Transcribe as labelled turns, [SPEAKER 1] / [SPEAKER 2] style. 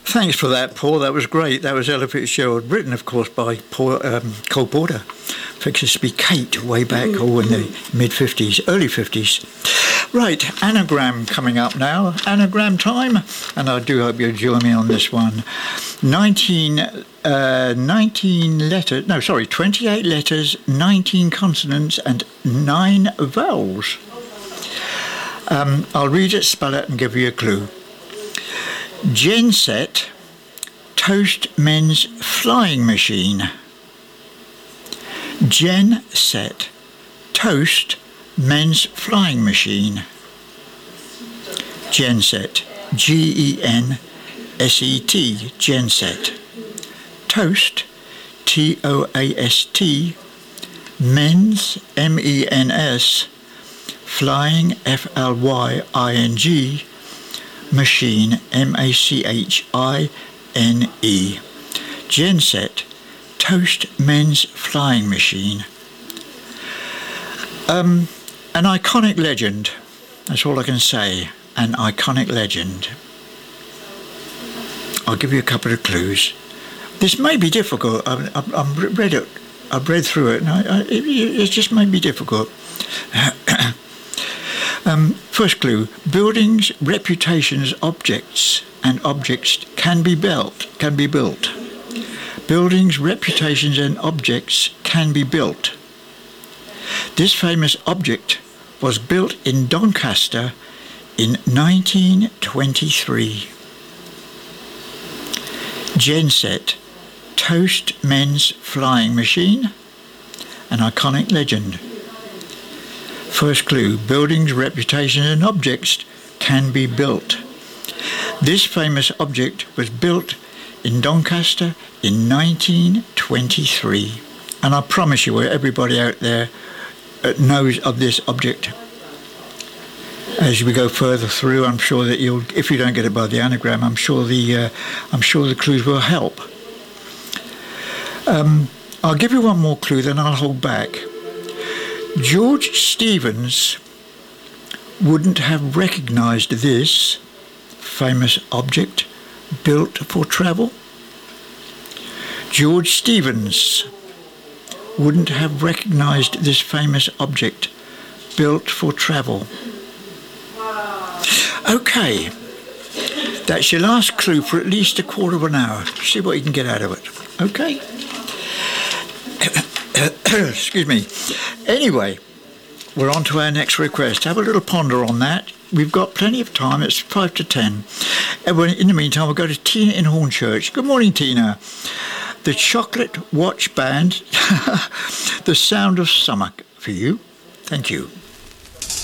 [SPEAKER 1] Thanks for that, Paul. That was great. That was Ella Fitzgerald, written, of course, by Cole Porter. Fixes to be Kate way back, in the mid-50s, early 50s. Right, anagram coming up now. Anagram time, and I do hope you'll join me on this one. 28 letters, 19 consonants, and 9 vowels. I'll read it, spell it, and give you a clue. Genset, toast men's flying machine. Genset, toast men's flying machine. Genset, Genset, genset. Toast, Toast, men's, MENS, flying, FLYING, machine, MACHINE. Genset, toast men's flying machine. An iconic legend. That's all I can say. An iconic legend. I'll give you a couple of clues. This may be difficult. I've read it. I've read through it, and it just may be difficult. First clue: buildings, reputations, objects, and objects can be built. Buildings, reputations, and objects can be built. This famous object was built in Doncaster in 1923. Genset, toast men's flying machine, an iconic legend. First clue: buildings, reputations, and objects can be built. This famous object was built in Doncaster in 1923. And I promise you, everybody out there knows of this object. As we go further through, I'm sure that if you don't get it by the anagram, I'm sure the clues will help. I'll give you one more clue, then I'll hold back. George Stevens wouldn't have recognised this famous object built for travel. George Stevens wouldn't have recognised this famous object built for travel. Okay, that's your last clue for at least a quarter of an hour. See what you can get out of it. Okay? Excuse me. Anyway, we're on to our next request. Have a little ponder on that. We've got plenty of time. It's 5 to 10. And in the meantime, we'll go to Tina in Hornchurch. Good morning, Tina. The Chocolate Watch Band, The Sound of Summer for you. Thank you.